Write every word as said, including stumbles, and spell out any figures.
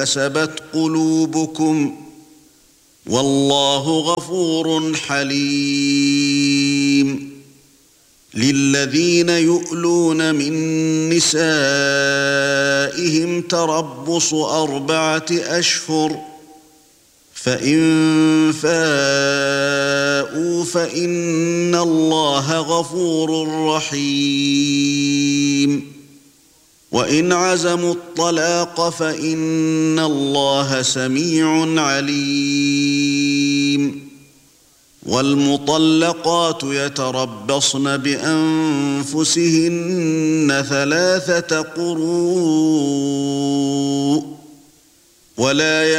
كسبت قلوبكم والله غفور حليم للذين يؤلون من نسائهم تربص أربعة أشهر فإن فاءوا فإن الله غفور رحيم وإن عزموا الطلاق فإن الله سميع عليم والمطلقات يتربصن بأنفسهن ثلاثة قروء ولا